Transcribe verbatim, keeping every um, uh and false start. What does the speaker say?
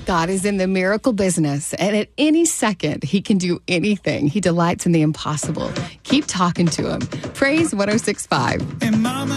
God is in the miracle business, and at any second, he can do anything. He delights in the impossible. Keep talking to him. Praise one oh six point five.